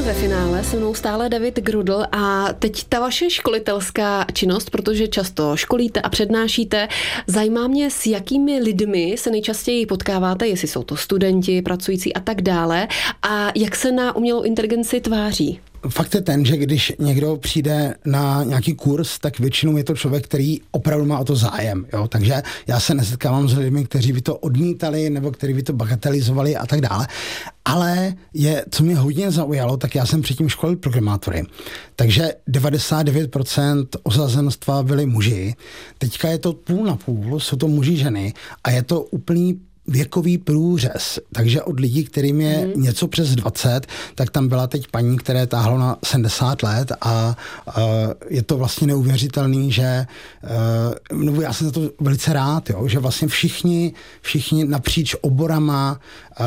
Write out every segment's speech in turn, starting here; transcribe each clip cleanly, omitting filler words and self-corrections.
ve finále, se mnou stále David Grudl a teď ta vaše školitelská činnost, protože často školíte a přednášíte, zajímá mě, s jakými lidmi se nejčastěji potkáváte, jestli jsou to studenti, pracující a tak dále a jak se na umělou inteligenci tváří. Fakt je ten, že když někdo přijde na nějaký kurz, tak většinou je to člověk, který opravdu má o to zájem. Jo? Takže já se nesetkávám s lidmi, kteří by to odmítali nebo kteří by to bagatelizovali a tak dále. Ale co mě hodně zaujalo, tak já jsem předtím školil programátory. Takže 99% osazenstva byli muži. Teďka je to půl na půl, jsou to muži, ženy a je to úplný věkový průřez, takže od lidí, kterým je něco přes 20, tak tam byla teď paní, které táhlo na 70 let a je to vlastně neuvěřitelný, že nebo já jsem za to velice rád, jo, že vlastně všichni napříč oborama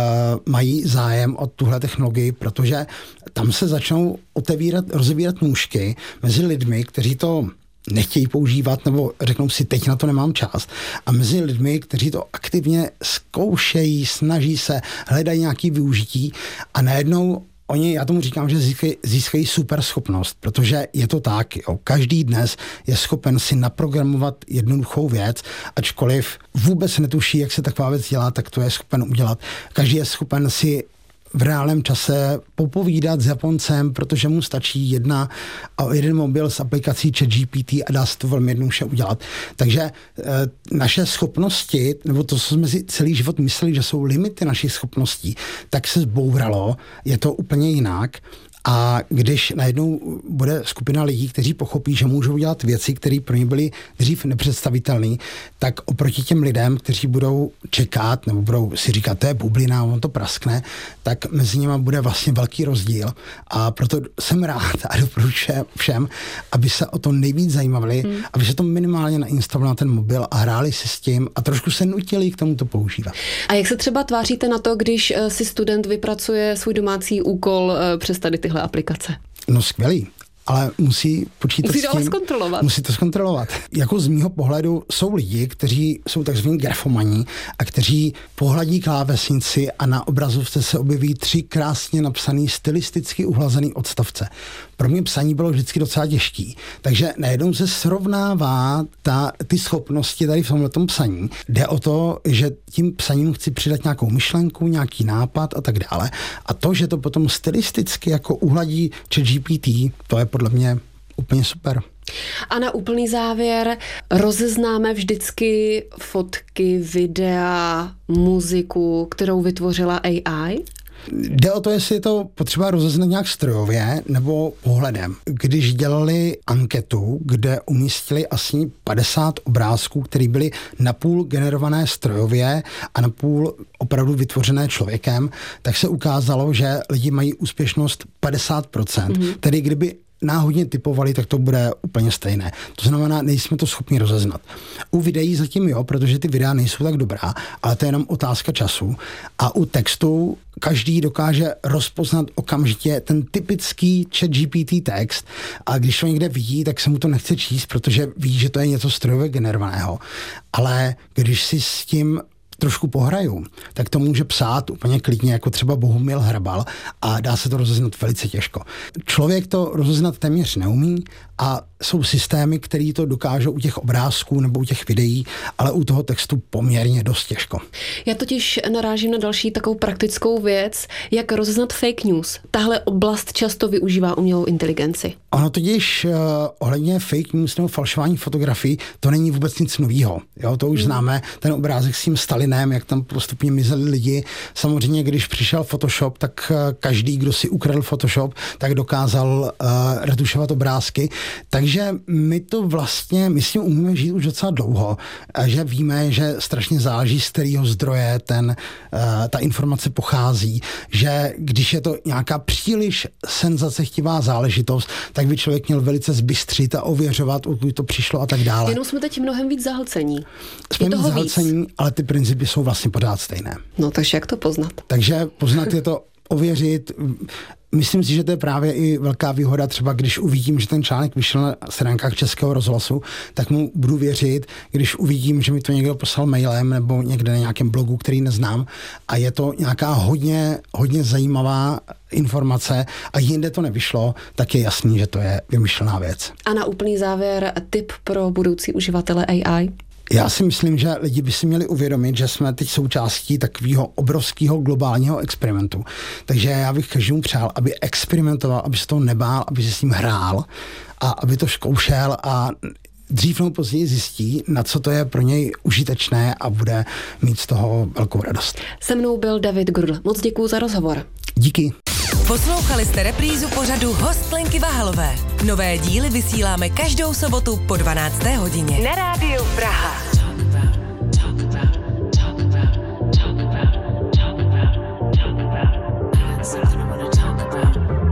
mají zájem o tuhle technologii, protože tam se začnou rozevírat nůžky mezi lidmi, kteří to nechtějí používat nebo řeknou si, teď na to nemám čas. A mezi lidmi, kteří to aktivně zkoušejí, snaží se, hledají nějaké využití a najednou oni, já tomu říkám, že získají super schopnost, protože je to tak, jo. Každý dnes je schopen si naprogramovat jednoduchou věc, ačkoliv vůbec netuší, jak se taková věc dělá, tak to je schopen udělat. Každý je schopen si v reálném čase popovídat s Japoncem, protože mu stačí jeden mobil s aplikací ChatGPT a dá se to velmi jednoduše udělat. Takže naše schopnosti, nebo to, co jsme si celý život mysleli, že jsou limity našich schopností, tak se zbouralo, je to úplně jinak. A když najednou bude skupina lidí, kteří pochopí, že můžou dělat věci, které pro ně byly dřív nepředstavitelné, tak oproti těm lidem, kteří budou čekat nebo budou si říkat, to je bublina, on to praskne, tak mezi nimi bude vlastně velký rozdíl. A proto jsem rád a doporučuji všem, aby se o to nejvíc zajímavali, aby se to minimálně nainstalovali na ten mobil a hráli si s tím a trošku se nutili k tomu to používat. A jak se třeba tváříte na to, když si student vypracuje svůj domácí úkol přes tady tyhle aplikace? No skvělý. Ale musí počítat s tím. Musí to zkontrolovat. Jako z mýho pohledu jsou lidi, kteří jsou takzvaní grafomaní a kteří pohladí klávesnici a na obrazovce se objeví 3 krásně napsaný, stylisticky uhlazený odstavce. Pro mě psaní bylo vždycky docela těžký. Takže najednou se srovnává ty schopnosti tady v tomhletom psaní. Jde o to, že tím psaním chci přidat nějakou myšlenku, nějaký nápad a tak dále. A to, že to potom stylisticky jako uhladí ChatGPT, to je podle mě úplně super. A na úplný závěr, rozeznáme vždycky fotky, videa, muziku, kterou vytvořila AI? Jde o to, jestli je to potřeba rozeznat nějak strojově nebo pohledem. Když dělali anketu, kde umístili asi 50 obrázků, které byly napůl generované strojově a napůl opravdu vytvořené člověkem, tak se ukázalo, že lidi mají úspěšnost 50%. Tedy kdyby náhodně typovali, tak to bude úplně stejné. To znamená, nejsme to schopni rozeznat. U videí zatím jo, protože ty videa nejsou tak dobrá, ale to je jenom otázka času. A u textu každý dokáže rozpoznat okamžitě ten typický ChatGPT text a když to někde vidí, tak se mu to nechce číst, protože ví, že to je něco strojově generovaného. Ale když si s tím trošku pohraju, tak to může psát úplně klidně, jako třeba Bohumil Hrabal a dá se to rozeznat velice těžko. Člověk to rozeznat téměř neumí a jsou systémy, které to dokážou u těch obrázků nebo u těch videí, ale u toho textu poměrně dost těžko. Já totiž narážím na další takovou praktickou věc, jak rozeznat fake news. Tahle oblast často využívá umělou inteligenci. Ono totiž ohledně fake news nebo falšování fotografií, to není vůbec nic novýho. Jo, to už známe, ten obrázek s tím Stalinem, jak tam postupně mizeli lidi. Samozřejmě, když přišel Photoshop, tak každý, kdo si ukradl Photoshop, tak dokázal retušovat obrázky. Takže my s tím umíme žít už docela dlouho, že víme, že strašně záleží, z kterého zdroje ta informace pochází, že když je to nějaká příliš senzacechtivá záležitost, tak by člověk měl velice zbystřit a ověřovat, odkud to přišlo a tak dále. Jenom jsme teď mnohem víc zahlcení. Jsme víc zahlcení, ale ty principy jsou vlastně pořád stejné. No takže jak to poznat? Takže poznat je to ověřit. myslím si, že to je právě i velká výhoda, třeba když uvidím, že ten článek vyšel na stránkách Českého rozhlasu, tak mu budu věřit, když uvidím, že mi to někdo poslal mailem nebo někde na nějakém blogu, který neznám a je to nějaká hodně zajímavá informace a jinde to nevyšlo, tak je jasný, že to je vymyšlená věc. A na úplný závěr tip pro budoucí uživatele AI? Já si myslím, že lidi by si měli uvědomit, že jsme teď součástí takového obrovského globálního experimentu. Takže já bych každému přál, aby experimentoval, aby se toho nebál, aby se s ním hrál a aby to zkoušel a dřív nebo později zjistí, na co to je pro něj užitečné a bude mít z toho velkou radost. Se mnou byl David Grudl. Moc děkuju za rozhovor. Díky. Poslouchali jste reprízu pořadu Host Lenky Vahalové. Nové díly vysíláme každou sobotu po 12. hodině. Na rádiu Praha.